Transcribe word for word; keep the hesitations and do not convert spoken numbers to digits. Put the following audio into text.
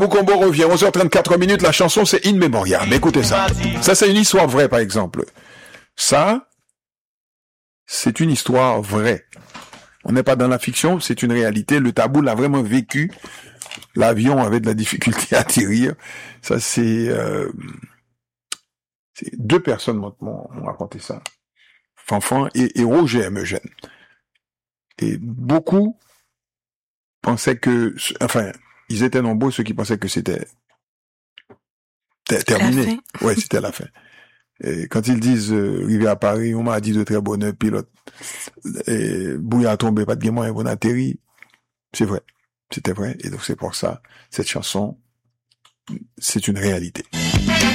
Mukombo revient, onze heures trente-quatre minutes, la chanson c'est In Memoriam. Mais écoutez ça. Ça c'est une histoire vraie par exemple. Ça, c'est une histoire vraie. On n'est pas dans la fiction, c'est une réalité. Le tabou l'a vraiment vécu. L'avion avait de la difficulté à atterrir. Ça c'est... Euh, c'est deux personnes m'ont, m'ont raconté ça. Fanfan et, et Roger M. Eugène. Et beaucoup pensaient que... Enfin, ils étaient nombreux ceux qui pensaient que c'était terminé. Ouais, c'était la fin. Et quand ils disent euh, arrivé à Paris, on m'a dit de très bonheur, pilote. Et bouillard tombé, pas de guémon, et on atterrit. C'est vrai. C'était vrai. Et donc c'est pour ça, cette chanson, c'est une réalité.